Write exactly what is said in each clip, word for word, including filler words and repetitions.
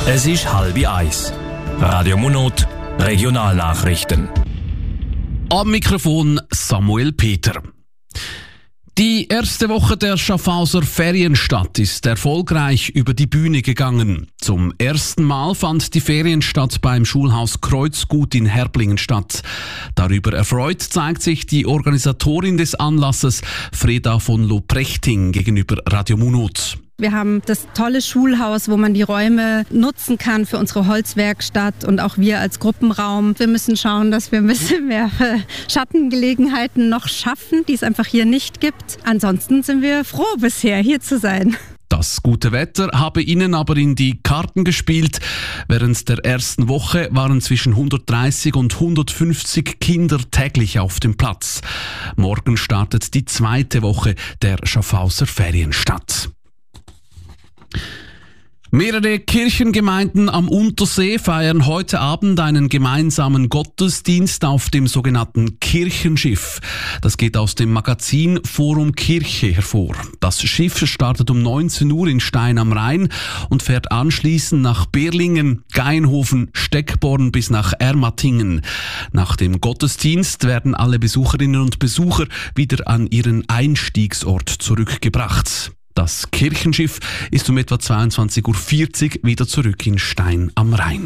Es ist halb eins. Radio Munot, Regionalnachrichten. Am Mikrofon Samuel Peter. Die erste Woche der Schaffhauser Ferienstadt ist erfolgreich über die Bühne gegangen. Zum ersten Mal fand die Ferienstadt beim Schulhaus Kreuzgut in Herblingen statt. Darüber erfreut zeigt sich die Organisatorin des Anlasses, Freda von Loprechting, gegenüber Radio Munot. Wir haben das tolle Schulhaus, wo man die Räume nutzen kann für unsere Holzwerkstatt und auch wir als Gruppenraum. Wir müssen schauen, dass wir ein bisschen mehr Schattengelegenheiten noch schaffen, die es einfach hier nicht gibt. Ansonsten sind wir froh, bisher hier zu sein. Das gute Wetter habe ihnen aber in die Karten gespielt. Während der ersten Woche waren zwischen hundertdreißig und hundertfünfzig Kinder täglich auf dem Platz. Morgen startet die zweite Woche der Schaffhauser Ferienstadt. Mehrere Kirchengemeinden am Untersee feiern heute Abend einen gemeinsamen Gottesdienst auf dem sogenannten Kirchenschiff. Das geht aus dem Magazin Forum Kirche hervor. Das Schiff startet um neunzehn Uhr in Stein am Rhein und fährt anschließend nach Berlingen, Gainhofen, Steckborn bis nach Ermatingen. Nach dem Gottesdienst werden alle Besucherinnen und Besucher wieder an ihren Einstiegsort zurückgebracht. Das Kirchenschiff ist um etwa zweiundzwanzig Uhr vierzig wieder zurück in Stein am Rhein.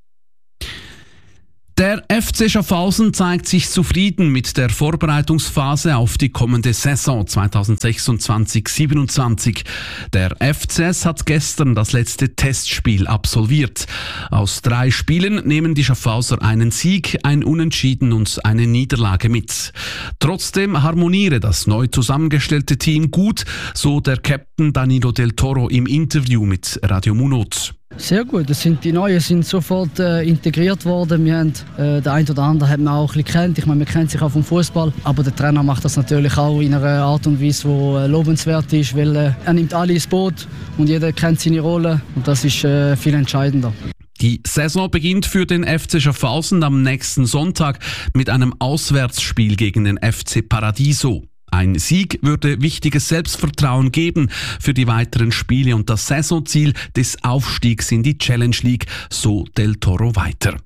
Der F C Schaffhausen zeigt sich zufrieden mit der Vorbereitungsphase auf die kommende Saison zweitausendsechsundzwanzig siebenundzwanzig. Der F C S hat gestern das letzte Testspiel absolviert. Aus drei Spielen nehmen die Schaffhauser einen Sieg, ein Unentschieden und eine Niederlage mit. Trotzdem harmoniere das neu zusammengestellte Team gut, so der Captain Danilo Del Toro im Interview mit Radio Munot. Sehr gut, das sind, die Neuen sind sofort äh, integriert worden. Wir haben, äh, der eine oder andere hat man auch ein bisschen kennt. Ich meine, man kennt sich auch vom Fußball, aber der Trainer macht das natürlich auch in einer Art und Weise, die äh, lobenswert ist, weil äh, er nimmt alle ins Boot und jeder kennt seine Rolle und das ist äh, viel entscheidender. Die Saison beginnt für den F C Schaffhausen am nächsten Sonntag mit einem Auswärtsspiel gegen den F C Paradiso. Ein Sieg würde wichtiges Selbstvertrauen geben für die weiteren Spiele und das Saisonziel des Aufstiegs in die Challenge League, so Del Toro weiter.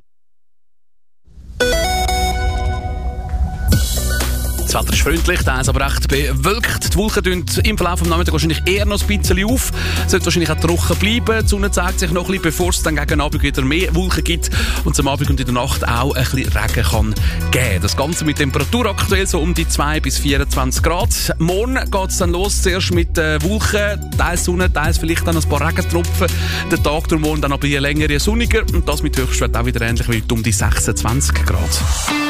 Das Wetter ist freundlich, da ist aber recht bewölkt. Die Wolken tun im Verlauf des Nachmittags wahrscheinlich eher noch ein bisschen auf. Es wird wahrscheinlich auch trocken bleiben. Die Sonne zeigt sich noch ein bisschen, bevor es dann gegen Abend wieder mehr Wolken gibt und zum Abend und in der Nacht auch ein bisschen Regen kann geben. Das Ganze mit Temperatur aktuell so um die zwei bis vierundzwanzig Grad. Morgen geht es dann los, zuerst mit äh, Wolken, teils Sonne, teils vielleicht dann ein paar Regentropfen. Der Tag durch morgen dann aber hier länger sonniger und das mit Höchstwert auch wieder ähnlich wie um die sechsundzwanzig Grad.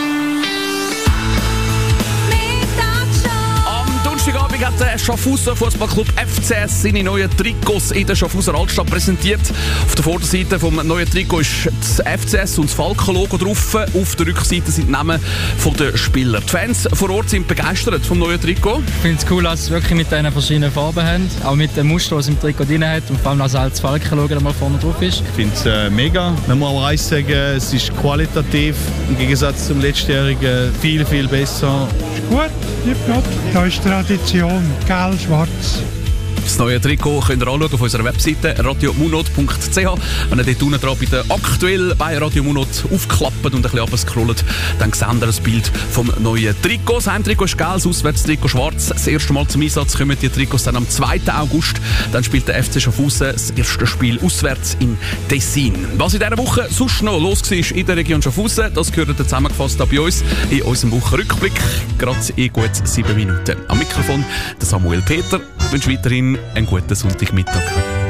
Donnerstagabend hat der Schaffhauser Fußballclub F C S seine neuen Trikots in der Schaffhauser Altstadt präsentiert. Auf der Vorderseite vom neuen Trikot ist das F C S und das Falken-Logo drauf. Auf der Rückseite sind die Namen der Spieler. Die Fans vor Ort sind begeistert vom neuen Trikot. Ich finde es cool, dass sie wirklich mit diesen verschiedenen Farben haben. Auch mit dem Muster, das im Trikot drin hat. Und vor allem, dass das Falken-Logo mal vorne drauf ist. Ich finde es äh, mega. Man muss aber eins sagen, es ist qualitativ im Gegensatz zum letztjährigen viel, viel besser. Ist gut, lieb Gott. Da ist Tradition, gelb, schwarz. Das neue Trikot könnt ihr anschauen auf unserer Webseite radio munot punkt c h. Wenn ihr dort unten dran bei der aktuell bei Radio Munot aufklappt und ein bisschen runterscrollt, dann seht ihr das Bild vom neuen Trikot. Das Heimtrikot ist gelb, das Auswärtstrikot schwarz. Das erste Mal zum Einsatz kommen die Trikots dann am zweiten August. Dann spielt der F C Schaffhausen das erste Spiel auswärts im Tessin. Was in dieser Woche sonst noch los war in der Region Schaffhausen, das gehört zusammengefasst bei uns in unserem Wochenrückblick. Gerade in gut sieben Minuten. Am Mikrofon der Samuel Peter. Ich wünsche weiterhin einen guten Sonntagmittag.